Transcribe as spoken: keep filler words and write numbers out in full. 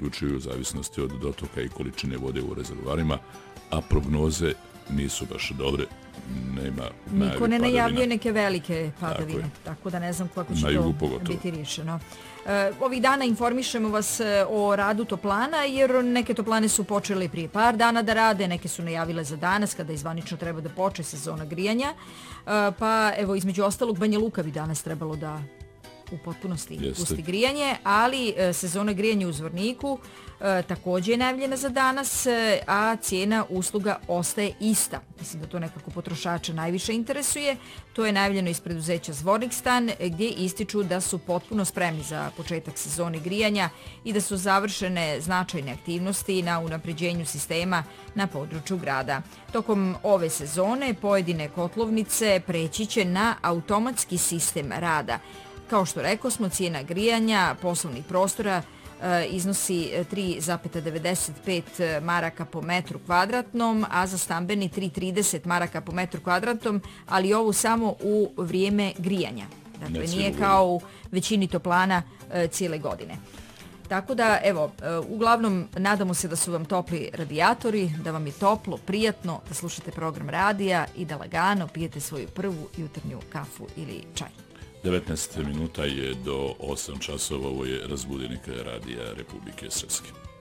zaključuju u zavisnosti od dotoka i količine vode u rezervoarima, a prognoze nisu baš dobre. Nema Niko ne najavljuje neke velike padavine, tako, tako da ne znam kako će to pogotovo biti riješeno. E, ovih dana informišemo vas o radu toplana, jer neke toplane su počele prije par dana da rade, neke su najavile za danas kada izvanično treba da počne sezona grijanja. E, pa evo, između ostalog, Banja Luka bi danas trebalo da u potpunosti Jeste. pusti grijanje, ali e, sezona grijanja u Zvorniku e, također je najavljena za danas, e, a cijena usluga ostaje ista. Mislim da to nekako potrošača najviše interesuje. To je najavljeno iz preduzeća Zvornikstan, gdje ističu da su potpuno spremni za početak sezone grijanja i da su završene značajne aktivnosti na unapređenju sistema na području grada. Tokom ove sezone pojedine kotlovnice preći će na automatski sistem rada. Kao što rekao smo, cijena grijanja poslovnih prostora e, iznosi tri zarez devedeset pet maraka po metru kvadratnom, a za stambeni tri zarez trideset maraka po metru kvadratnom, ali ovo samo u vrijeme grijanja. Dakle, nije kao u većini toplana e, cijele godine. Tako da, evo, e, uglavnom nadamo se da su vam topli radijatori, da vam je toplo, prijatno, da slušate program radija i da lagano pijete svoju prvu jutarnju kafu ili čaj. devetnaest minuta je do osam časova, ovo je Razbudenik Radija Republike Srpske.